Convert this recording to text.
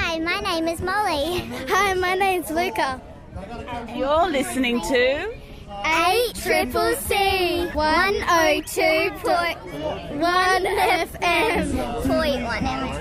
Hi, my name is Molly. Hi, my name's Luca. You're listening to 8CCC 102.1 FM. .1 FM.